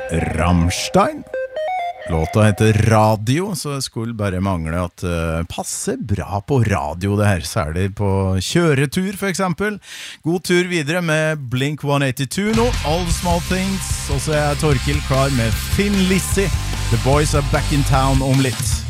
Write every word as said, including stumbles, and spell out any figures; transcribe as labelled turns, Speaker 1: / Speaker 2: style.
Speaker 1: Rammstein. Låta heter Radio, så det skulle bare mangle at uh, passer bra på radio det her, særlig på kjøretur for eksempel. God tur videre med Blink one eighty-two nå, All the Small Things, og så er Torkil klar med Thin Lizzy. The Boys are back in town om litt.